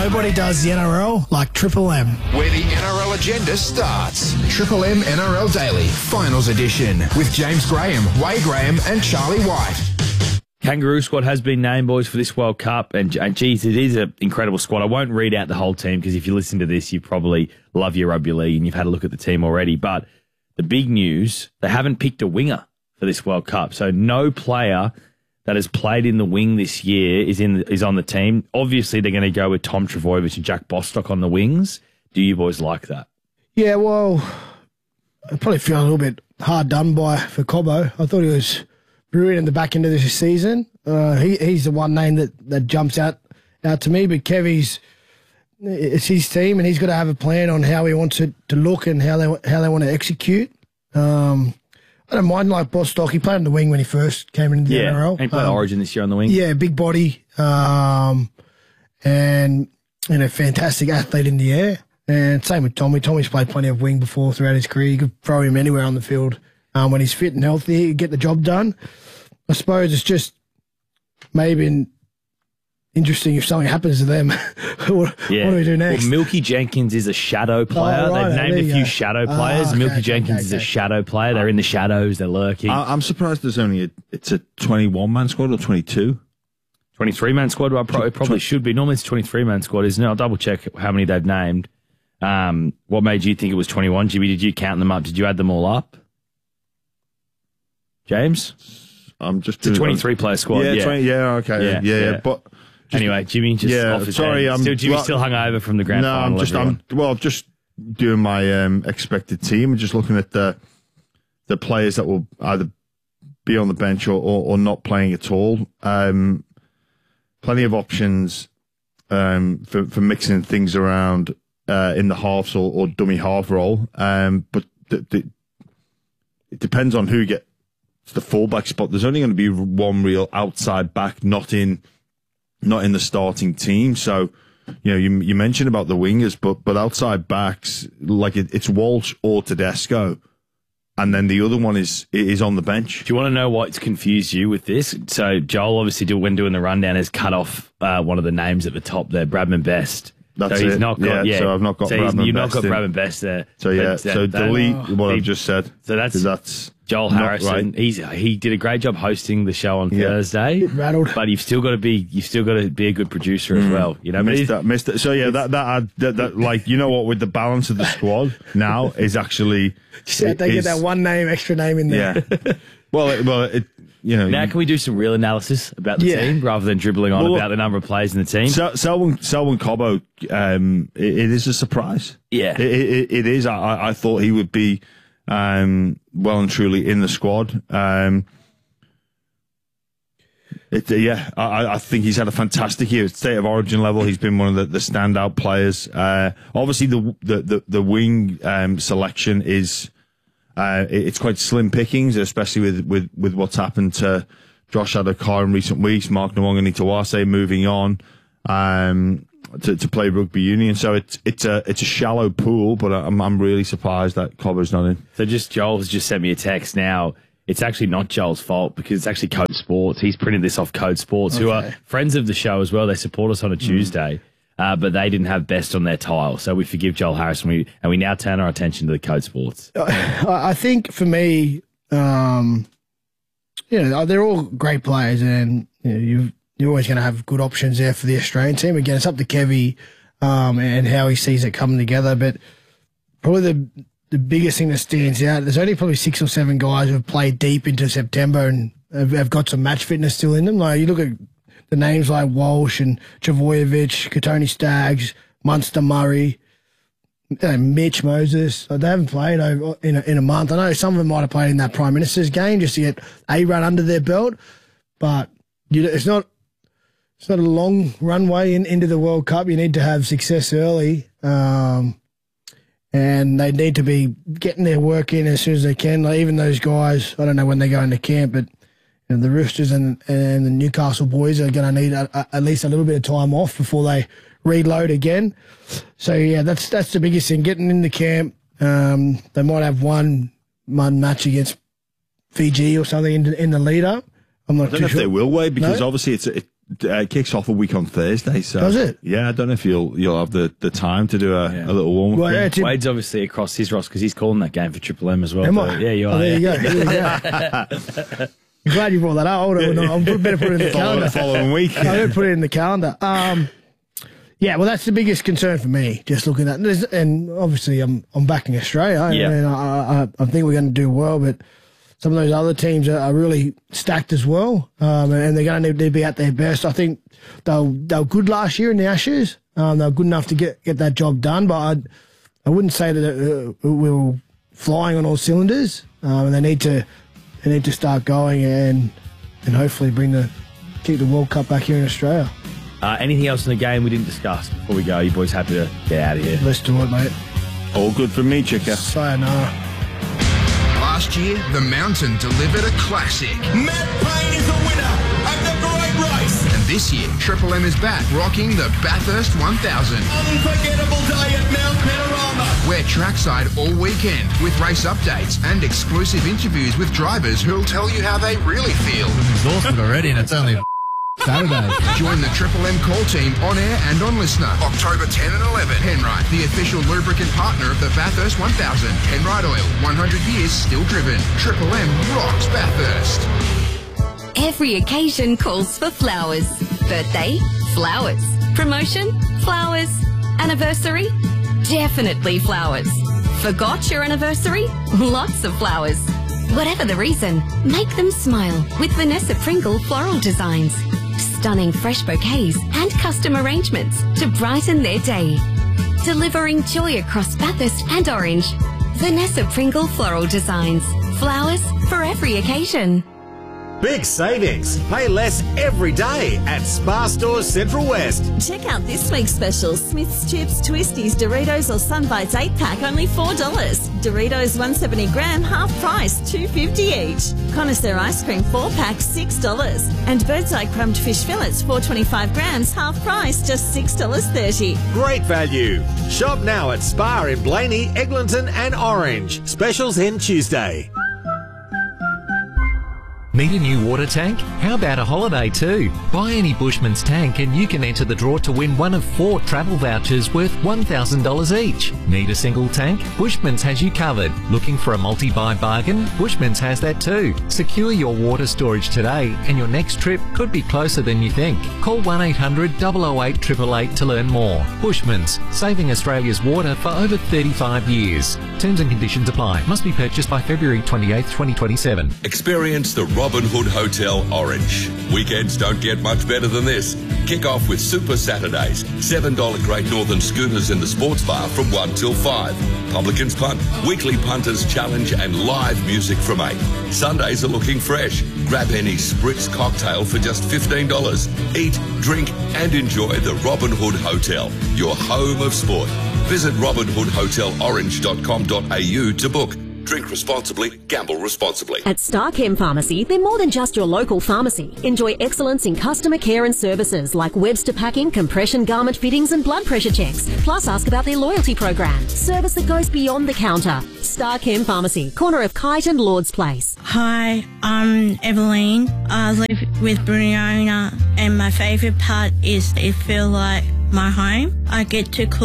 Nobody does the NRL like Triple M. Where the NRL agenda starts. Triple M NRL Daily, Finals Edition, with James Graham, Wade Graham and Charlie White. Kangaroo squad has been named, boys, for this World Cup, and geez, it is an incredible squad. I won't read out the whole team because if you listen to this, you probably love your rugby league and you've had a look at the team already. But the big news, they haven't picked a winger for this World Cup, so no player that has played in the wing this year is on the team. Obviously, they're going to go with Tom Trbojevic and Jack Bostock on the wings. Do you boys like that? Yeah, well, I probably feel a little bit hard done by for Cobbo. I thought he was brilliant in the back end of this season. He's the one name that jumps out to me. But it's his team, and he's got to have a plan on how he wants it to look and how they want to execute. I don't mind like Bostock. He played on the wing when he first came into the NRL. He played Origin this year on the wing. Yeah, big body, and a fantastic athlete in the air. And same with Tommy. Tommy's played plenty of wing before throughout his career. You could throw him anywhere on the field. When he's fit and healthy, he get the job done. I suppose it's just maybe interesting if something happens to them. What do we do next? Well, Milky Jenkins is a shadow player. Right, They've named a few shadow players. Milky Jenkins is a shadow player. They're in the shadows. They're lurking. I'm surprised there's only it's a 21-man squad or 22. 23-man squad. Well, it probably should be. Normally it's a 23-man squad, isn't it? I'll double check how many they've named. What made you think it was 21? Jimmy, did you count them up? Did you add them all up? James? It's a 23-player squad. Yeah, 20, okay. Yeah. But anyway, Jimmy just off his sorry, head. Jimmy's still hungover from the grand final. I'm just doing my expected team and just looking at the players that will either be on the bench or not playing at all. Plenty of options for mixing things around in the halves or dummy half role. But it depends on who gets the fullback spot. There's only going to be one real outside back, not in the starting team. So, you mentioned about the wingers, but outside backs, like it's Walsh or Tedesco, and then the other one is on the bench. Do you want to know what's confused you with this? So Joel obviously when doing the rundown has cut off one of the names at the top there, Bradman Best. That's so he's not got, so I've not got Bradman Best. You've not got Bradman Best there. So delete what I've just said. So that's Joel Harrison. Right. He did a great job hosting the show on Thursday. Bit rattled, but you've still got to be a good producer as well. Missed that. So that like with the balance of the squad now is actually they get that one extra name in there. Yeah. well, now can we do some real analysis about the team rather than dribbling on about the number of players in the team? Selwyn Cobbo, it is a surprise. Yeah, it is. I thought he would be well and truly in the squad. I think he's had a fantastic year at State of Origin level. He's been one of the standout players. Obviously, the wing selection is. It's quite slim pickings, especially with what's happened to Josh Adokar in recent weeks. Mark Nwanga-Nitawase moving on to play rugby union. So it's a shallow pool, but I'm really surprised that Cobbo's not in. So Joel has just sent me a text now. It's actually not Joel's fault because it's actually Code Sports. He's printed this off Code Sports, who are friends of the show as well. They support us on a Tuesday. But they didn't have Best on their tile, so we forgive Joel Harrison, and we now turn our attention to the Code Sports. I think for me, they're all great players, and you're always going to have good options there for the Australian team. Again, it's up to Kevy and how he sees it coming together. But probably the biggest thing that stands out, there's only probably 6 or 7 guys who have played deep into September and have got some match fitness still in them. Like you look at the names like Walsh and Trbojevic, Katoni Staggs, Munster Murray, Mitch Moses. They haven't played in a month. I know some of them might have played in that Prime Minister's game just to get a run under their belt, but it's not a long runway into the World Cup. You need to have success early, and they need to be getting their work in as soon as they can. Like even those guys, I don't know when they go into camp, but the Roosters and the Newcastle boys are going to need at least a little bit of time off before they reload again. So, yeah, that's the biggest thing, getting in the camp. They might have one match against Fiji or something in the lead-up. I'm not I don't know if they will, Wade, because obviously kicks off a week on Thursday. So Does it? Yeah, I don't know if you'll have the time to do a little warm up. Well, yeah, Tim- Wade's obviously across his roster because he's calling that game for Triple M as well. Am I? Yeah, you are. Oh, there you yeah. go. There you go. I'm glad you brought that up. I'm better put it in the calendar. Following week. I'm going to put it in the calendar. Yeah, well, that's the biggest concern for me. Just looking at this, and obviously I'm backing Australia. Yeah. And I think we're going to do well, but some of those other teams are really stacked as well, and they're going to need to be at their best. I think they were good last year in the Ashes. They were good enough to get that job done, but I wouldn't say that we were flying on all cylinders. And they need to start going and hopefully keep the World Cup back here in Australia. Anything else in the game we didn't discuss before we go? You boys happy to get out of here? Let's do it, mate. All good for me, Chicka. Sayonara. Last year, the Mountain delivered a classic. Matt Payne is the winner of the great race. And this year, Triple M is back rocking the Bathurst 1000. Unforgettable day at Mount Panorama. We're trackside all weekend with race updates and exclusive interviews with drivers who'll tell you how they really feel. Exhausted already, and it's only Saturday. Join the Triple M call team on air and on Listener. October 10 and 11. Penrite, the official lubricant partner of the Bathurst 1000. Penrite Oil, 100 years still driven. Triple M rocks Bathurst. Every occasion calls for flowers. Birthday? Flowers. Promotion? Flowers. Anniversary? Definitely flowers. Forgot your anniversary? Lots of flowers. Whatever the reason, make them smile with Vanessa Pringle Floral Designs. Stunning fresh bouquets and custom arrangements to brighten their day. Delivering joy across Bathurst and Orange. Vanessa Pringle Floral Designs. Flowers for every occasion. Big savings. Pay less every day at Spar Stores Central West. Check out this week's specials. Smith's Chips, Twisties, Doritos or Sunbites 8-pack, only $4. Doritos 170 gram, half price, $2.50 each. Connoisseur Ice Cream 4-pack, $6. And Birdseye Crumbed Fish Fillets, 425 grams, half price, just $6.30. Great value. Shop now at Spar in Blaney, Eglinton and Orange. Specials end Tuesday. Need a new water tank? How about a holiday too? Buy any Bushman's tank and you can enter the draw to win one of 4 travel vouchers worth $1,000 each. Need a single tank? Bushman's has you covered. Looking for a multi-buy bargain? Bushman's has that too. Secure your water storage today and your next trip could be closer than you think. Call 1-800-008-888 to learn more. Bushman's, saving Australia's water for over 35 years. Terms and conditions apply. Must be purchased by February 28, 2027. Experience the Robin Hood Hotel Orange. Weekends don't get much better than this. Kick off with Super Saturdays. $7 Great Northern Schooners in the sports bar from 1 till 5. Publicans Punt, Weekly Punters Challenge and live music from 8. Sundays are looking fresh. Grab any Spritz cocktail for just $15. Eat, drink and enjoy the Robin Hood Hotel, your home of sport. Visit robinhoodhotelorange.com.au to book. Drink responsibly, gamble responsibly. At Starchem Pharmacy, they're more than just your local pharmacy. Enjoy excellence in customer care and services like Webster packing, compression garment fittings and blood pressure checks. Plus ask about their loyalty program. Service that goes beyond the counter. Starchem Pharmacy, corner of Kite and Lord's Place. Hi, I'm Eveline. I live with Bruniona and my favourite part is it feels like my home. I get to cook